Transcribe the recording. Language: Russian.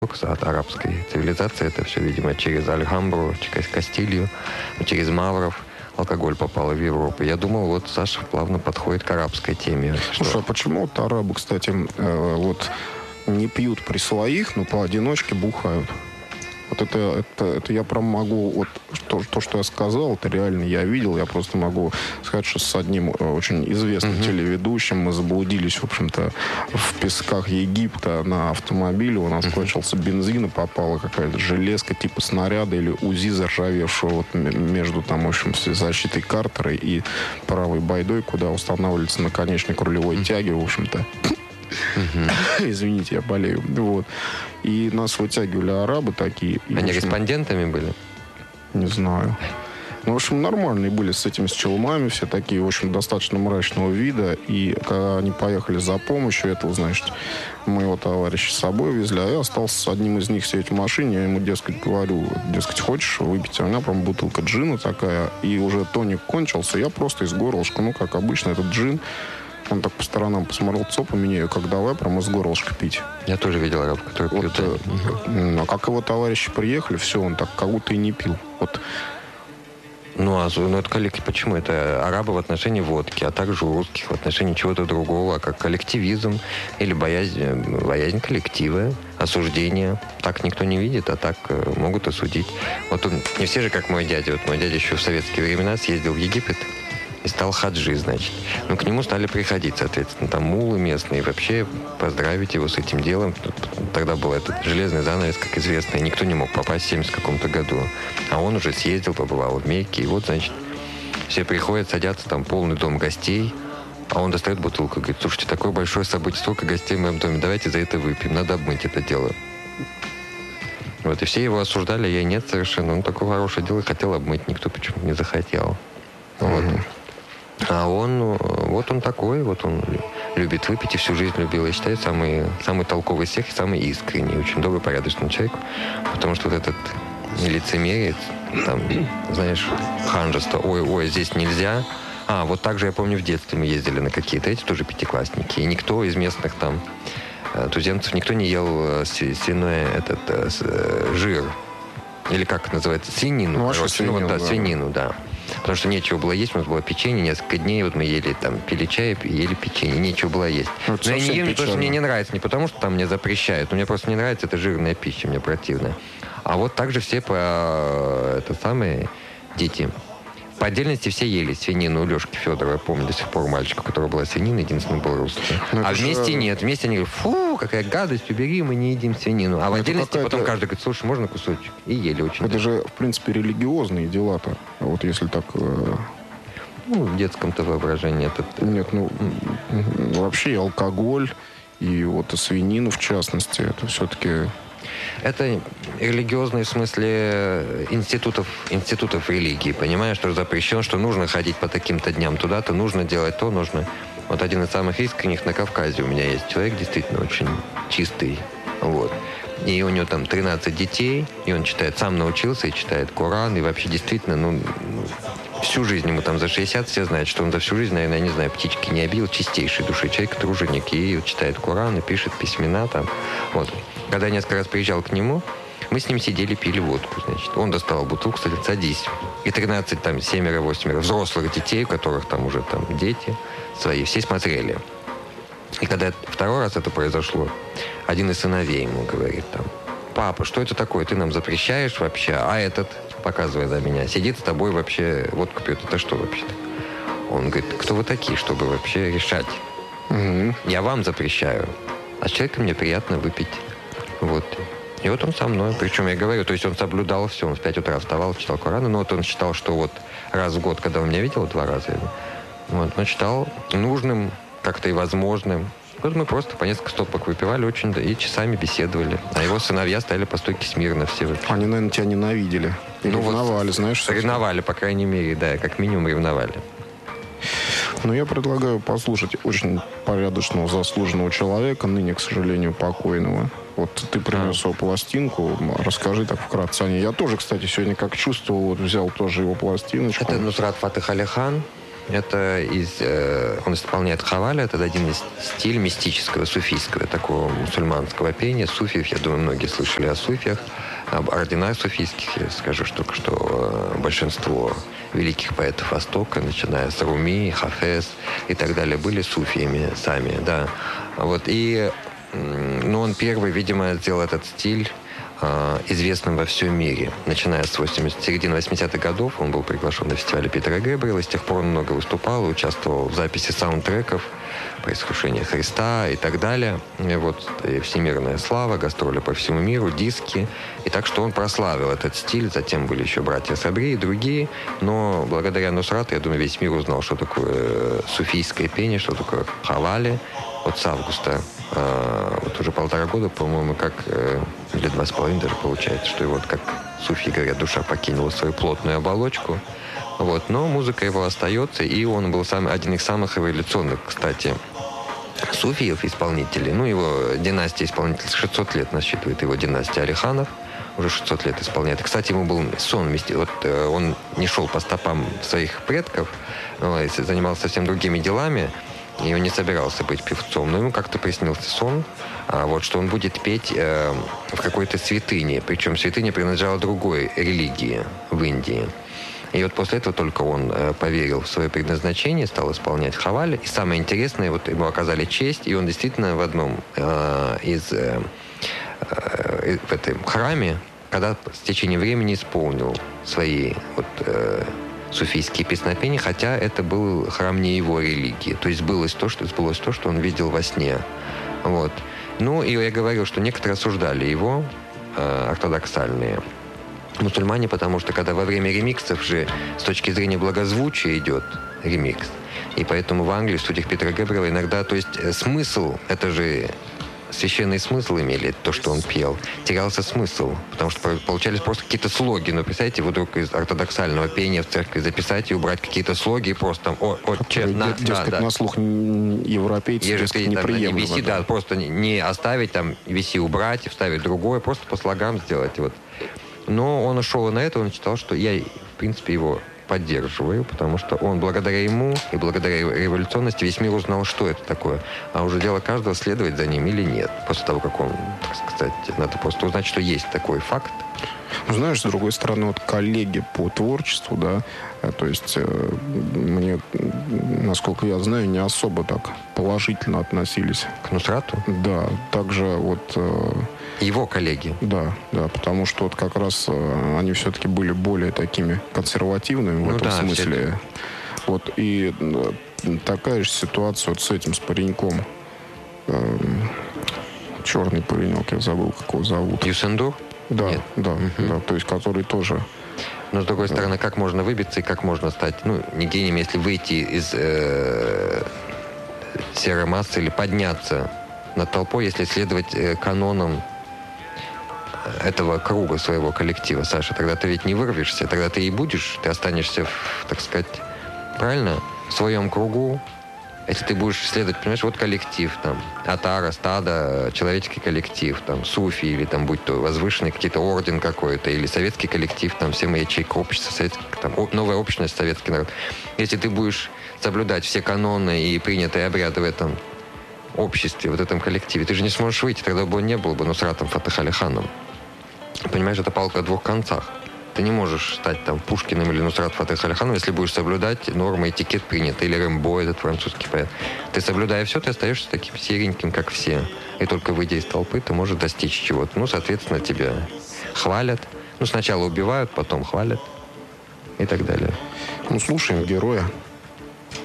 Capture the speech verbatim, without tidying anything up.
от арабской цивилизации. Это все, видимо, через Альгамбру, через Кастилью, через Мавров алкоголь попал в Европу. Я думал, вот Саша плавно подходит к арабской теме. Слушай, что... а почему вот арабы, кстати, э, вот не пьют при своих, но поодиночке бухают? Вот это, это, это я прям могу, вот то, то, что я сказал, это реально я видел. Я просто могу сказать, что с одним очень известным mm-hmm. телеведущим мы заблудились, в общем-то, в песках Египта на автомобиле. У нас mm-hmm. кончился бензин, и попала какая-то железка типа снаряда или УЗИ заржавевшего вот между там, в общем, защитой картера и правой байдой, куда устанавливается наконечник рулевой mm-hmm. тяги, в общем-то. Uh-huh. Извините, я болею. Вот. И нас вытягивали арабы такие. И, Они в общем, респондентами были? Не знаю. Ну, в общем, нормальные были с этими с челмами, все такие, в общем, достаточно мрачного вида. И когда они поехали за помощью, этого, значит, моего товарища с собой везли, а я остался с одним из них сидеть в машине. Я ему, дескать, говорю, дескать, хочешь выпить? А у меня прям бутылка джина такая, и уже тоник кончился. Я просто из горлышка, ну, как обычно, этот джин. Он так по сторонам посмотрел, цоп, и меня как давай прям из горлышка пить. Я тоже видел араб, который пьет. Вот, э, а как его товарищи приехали, все, он так как будто и не пил. Вот. Ну, а ну, это коллектив, почему? Это арабы в отношении водки, а также у русских в отношении чего-то другого, как коллективизм или боязнь, боязнь коллектива, осуждение. Так никто не видит, а так э, могут осудить. Вот он, не все же, как мой дядя. Вот мой дядя еще в советские времена съездил в Египет и стал хаджи, значит. Но к нему стали приходить, соответственно, там мулы местные, вообще поздравить его с этим делом. Тогда был этот железный занавес, как известно, и никто не мог попасть в семьдесят каком-то году. А он уже съездил, побывал в Мекке, и вот, значит, все приходят, садятся, там полный дом гостей, а он достает бутылку, говорит, слушайте, такое большое событие, столько гостей в моем доме, давайте за это выпьем, надо обмыть это дело. Вот, и все его осуждали, я нет совершенно. Он такое хорошее дело хотел обмыть, никто почему-то не захотел. Вот. Mm-hmm. А он, вот он такой, вот он любит выпить и всю жизнь любил. Я считаю, самый, самый толковый из всех и самый искренний, очень добрый, порядочный человек. Потому что вот этот лицемерие, там, знаешь, ханжество, ой-ой, здесь нельзя. А, вот так же, я помню, в детстве мы ездили на какие-то, эти тоже пятиклассники. И никто из местных там туземцев, никто не ел свиной этот жир. Или как называется, свинину. Ну, короче, свинину, ну, вот, да, да. свинину, да. Потому что нечего было есть, у нас было печенье, несколько дней, вот мы ели там, пили чай, ели печенье, нечего было есть. Вот но я не ем, потому что мне не нравится, не потому что там мне запрещают, но мне просто не нравится, это жирная пища, мне противно. А вот так же все по, это самые дети. По отдельности все ели свинину у Лешки Федорова, я помню до сих пор мальчика, у которого была свинина, единственный был русский. Но а вместе же... нет, вместе они говорят, фу, какая гадость, убери, мы не едим свинину. А в отдельности потом каждый говорит, слушай, можно кусочек? И ели очень. Это же, в принципе, религиозные дела-то, вот если так... Э... Ну, в детском-то воображении это... Нет, ну, вообще алкоголь и вот и свинину, в частности, это все-таки... Это религиозные в смысле институтов, институтов религии, понимаешь, что запрещено, что нужно ходить по таким-то дням туда-то, нужно делать то, нужно... Вот один из самых искренних на Кавказе у меня есть человек, действительно очень чистый, вот. И у него там тринадцать детей, и он читает, сам научился и читает Коран, и вообще действительно, ну, всю жизнь ему там за шестьдесят, все знают, что он за всю жизнь, наверное, не знаю, птички не обил, чистейший души человек, труженик, и читает Коран, и пишет письмена там, вот. Когда я несколько раз приезжал к нему, мы с ним сидели, пили водку, значит. Он доставал бутылку, кстати, садись. И тринадцать, там, семеро, восемеро взрослых детей, у которых там уже там дети свои, все смотрели. И когда второй раз это произошло, один из сыновей ему говорит там, папа, что это такое, ты нам запрещаешь вообще, а этот, показывая на меня, сидит с тобой вообще, водку пьет, это что вообще-то? Он говорит, кто вы такие, чтобы вообще решать? Mm-hmm. Я вам запрещаю, а с человеком мне приятно выпить. Вот. И вот он со мной. Причем я говорю, то есть он соблюдал все. Он в пять утра вставал, читал Коран. Но вот он считал, что вот раз в год, когда он меня видел, два раза, вот, он считал нужным, как-то и возможным. Вот мы просто по несколько стопок выпивали очень, да, и часами беседовали. А его сыновья стояли по стойке смирно все. Вот. Они, наверное, тебя ненавидели. И ну ревновали, вот, знаешь. Ревновали, по крайней мере, да, как минимум ревновали. Ну, я предлагаю послушать очень порядочного, заслуженного человека, ныне, к сожалению, покойного. Вот ты принес его пластинку, расскажи так вкратце о ней. Я тоже, кстати, сегодня как чувствовал, вот взял тоже его пластиночку. Это Нусрат Фатех Али Хан. Это из, э, он исполняет хавали, это один из стилей мистического, суфийского, такого мусульманского пения. Суфиев, я думаю, многие слышали о суфиях, об орденах суфийских. Я скажу только, что э, большинство великих поэтов Востока, начиная с Руми, Хафез и так далее, были суфиями сами, да. Вот, и, ну, он первый, видимо, сделал этот стиль известным во всем мире. Начиная с восьмидесятых, середины восьмидесятых годов он был приглашен на фестивале Питера Гэбриэла, и с тех пор он много выступал, участвовал в записи саундтреков про искушение Христа и так далее. И вот и всемирная слава, гастроли по всему миру, диски. И так что он прославил этот стиль. Затем были еще братья Сабри и другие. Но благодаря Нусрату, я думаю, весь мир узнал, что такое суфийское пение, что такое хавали. Вот с августа, э, вот уже полтора года, по-моему, как, э, или два с половиной даже получается, что и вот, как суфии говорят, душа покинула свою плотную оболочку. Вот, но музыка его остается, и он был сам, один из самых революционных, кстати, суфиев, исполнителей. Ну, его династия исполнителей шестьсот лет насчитывает, его династия Алиханов. Уже шестьсот лет исполняет. Кстати, ему был сон вместе. Вот э, он не шел по стопам своих предков, э, занимался совсем другими делами. И он не собирался быть певцом. Но ему как-то приснился сон, а, вот, что он будет петь э, в какой-то святыне. Причем святыня принадлежала другой религии в Индии. И вот после этого только он э, поверил в свое предназначение, стал исполнять хавали. И самое интересное, вот ему оказали честь, и он действительно в одном э, из... Э, э, в этом храме, когда с течением времени исполнил свои... Вот, э, суфийские песнопения, хотя это был храм не его религии. То есть сбылось то, что, сбылось то, что он видел во сне. Вот. Ну, и я говорил, что некоторые осуждали его, э, ортодоксальные мусульмане, потому что когда во время ремиксов же с точки зрения благозвучия идет ремикс, и поэтому в Англии, в студиях Питера Гэбриэла иногда, то есть э, смысл, это же священный смысл имели, то, что он пел, терялся смысл, потому что получались просто какие-то слоги. Ну, представляете, вы вдруг из ортодоксального пения в церкви записать и убрать какие-то слоги и просто там, о, отче, на, дескать, да, да. на слух европейцев Ежели, неприемлемо. Не виси, да. да, просто не оставить, там, виси убрать и вставить другое, просто по слогам сделать. Вот. Но он ушел на это, он считал, что я, в принципе, его поддерживаю, потому что он благодаря ему и благодаря его революционности весь мир узнал, что это такое. А уже дело каждого, следовать за ним или нет. После того, как он, так сказать, надо просто узнать, что есть такой факт. Ну, знаешь, с другой стороны, вот коллеги по творчеству, да, то есть э, мне, насколько я знаю, не особо так положительно относились. К Нусрату? Да, также вот... Э, Его коллеги? Да, да, потому что вот как раз э, они все-таки были более такими консервативными в ну этом да, смысле. Все... Вот, и э, такая же ситуация вот с этим, с пареньком. Э, черный паренек, я забыл, как его зовут. Юсендур? Да, Нет. да, угу. да, то есть который тоже... Но, с другой стороны, как можно выбиться и как можно стать, ну, не гением, если выйти из э, серой массы или подняться над толпой, если следовать э, канонам этого круга своего коллектива, Саша, тогда ты ведь не вырвешься, тогда ты и будешь, ты останешься, в, так сказать, правильно, в своем кругу. Если ты будешь следовать, понимаешь, вот коллектив, там, атара, стадо, человеческий коллектив, там, суфи, или там, будь то возвышенный какие-то орден какой-то, или советский коллектив, там, все мои ячейки общества, советский, там, новая общность, советский народ. Если ты будешь соблюдать все каноны и принятые обряды в этом обществе, вот этом коллективе, ты же не сможешь выйти, тогда бы он не был бы Нусратом Фатех Али-ханом. Понимаешь, это палка о двух концах. Ты не можешь стать там Пушкиным или Нусрат Фатех Али-ханом, если будешь соблюдать нормы, этикет принятый, или Рэмбо, этот французский поэт. Ты, соблюдая все, ты остаешься таким сереньким, как все. И только выйдя из толпы, ты можешь достичь чего-то. Ну, соответственно, тебя хвалят. Ну, сначала убивают, потом хвалят. И так далее. Ну, слушаем героя.